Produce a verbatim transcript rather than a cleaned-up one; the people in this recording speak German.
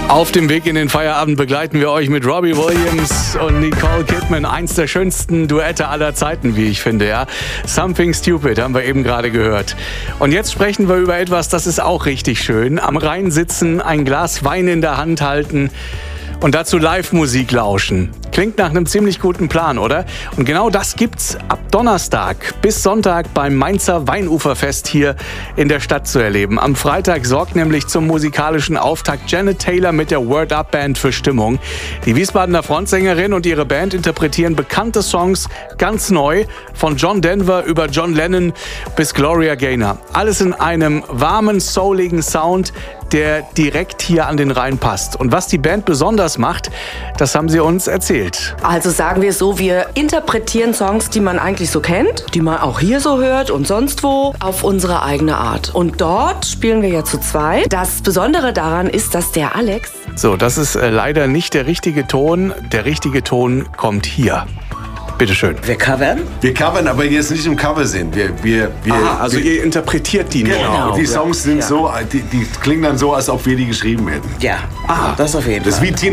Auf dem Weg in den Feierabend begleiten wir euch mit Robbie Williams und Nicole Kidman. Eins der schönsten Duette aller Zeiten, wie ich finde, ja. Something Stupid haben wir eben gerade gehört. Und jetzt sprechen wir über etwas, das ist auch richtig schön. Am Rhein sitzen, ein Glas Wein in der Hand halten und dazu Live-Musik lauschen. Klingt nach einem ziemlich guten Plan, oder? Und genau das gibt's ab Donnerstag bis Sonntag beim Mainzer Weinuferfest hier in der Stadt zu erleben. Am Freitag sorgt nämlich zum musikalischen Auftakt Janet Taylor mit der Word Up Band für Stimmung. Die Wiesbadener Frontsängerin und ihre Band interpretieren bekannte Songs ganz neu, von John Denver über John Lennon bis Gloria Gaynor. Alles in einem warmen, souligen Sound, der direkt hier an den Rhein passt. Und was die Band besonders macht, das haben sie uns erzählt. Also sagen wir so, wir interpretieren Songs, die man eigentlich so kennt, die man auch hier so hört und sonst wo, auf unsere eigene Art. Und dort spielen wir ja zu zweit. Das Besondere daran ist, dass der Alex... So, das ist äh, leider nicht der richtige Ton. Der richtige Ton kommt hier. Bitte schön. Wir covern? Wir covern, aber jetzt nicht im Cover sind. Wir, wir, wir, Aha, also wir, ihr interpretiert die genau. nur. Genau. Die Songs sind ja. so, die, die klingen dann so, als ob wir die geschrieben hätten. Ja, Ah, das auf jeden Das ist Fall. wie Tina